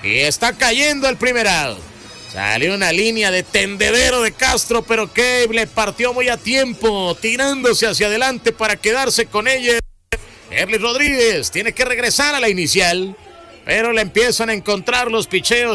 Y está cayendo el primer out. Salió una línea de tendedero de Castro, pero Cave le partió muy a tiempo, tirándose hacia adelante para quedarse con ella. Erly Rodríguez tiene que regresar a la inicial, pero le empiezan a encontrar los picheos